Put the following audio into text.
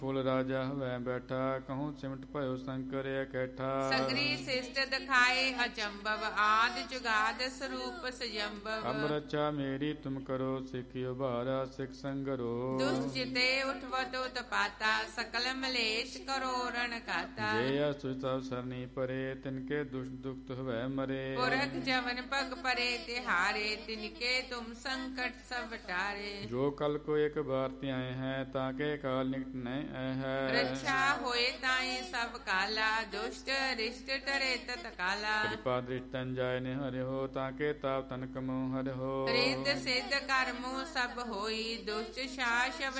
ਫੁੱਲ ਰਾਜਾ ਹਵੈ ਬੈਠਾ, ਕਹੂੰ ਸਿਮਟ ਭਇਓ ਸੰਕਰ ਇਕੱਠਾ। ਸਗਰੀ ਸਿਸ਼ਟ ਦਿਖਾਏ ਅਚੰਭਵ, ਆਦ ਜੁਗਾਦ ਸਰੂਪ ਸਜੰਭਵ। ਅਬ ਰੱਛਾ ਮੇਰੀ ਤੁਮ ਕਰੋ, ਸਿੱਖਿਓ ਭਾਰਾ ਸਿੱਖ ਸੰਗਰੋ। ਦੁਸ਼ਟ ਜਿਤੇ ਉਠਵਤ ਉਤਪਾਤਾ, ਸਕਲ ਮਲੇਸ਼ ਕਰੋ ਰਣ ਕਾਤਾ। ਜੇ ਅਸੁ ਸਭ ਸਰਨੀ ਪਰੇ, ਤਿਨਕੇ ਦੁਸ਼ਟ ਦੁਖਤ ਹਵੈ ਮਰੇ। ਪੁਰਖ ਜਵਨ ਪਗ ਪਰੇ ਤਿਹਾਰੇ, ਤਿਨਕੇ ਤੁਮ ਸੰਕਟ ਸਭ ਟਾਰੇ। ਜੋ ਕਲ ਕੋ ਇੱਕ ਬਾਰ ਧਿਆਏ ਹੈ, ਤਾਕੇ ਕਾਲ ਨਿਕਟ ਨਹੀਂ ਹੈ। ਰੱਛਾ ਹੋਏ ਤਾਈ ਸਭ ਕਾਲਾ, ਦੁਸ਼ਟ ਰਿਸ਼ਟ ਟਰੇ ਤਤ ਕਾਲਾ। ਕਿਰਪਾ ਦ੍ਰਿਸ਼ਟਨ ਜਾਇ ਨਿਹਰਿਓ, ਤਾਕੇ ਤਾਪ ਤਨ ਕਮੋ ਹਰਿਓ। ਰਿੱਧ ਸਿੱਧ ਕਰਮੁ ਸਭ ਹੋਈ, ਦੁਸ਼ਟ ਸ਼ਾਸਵ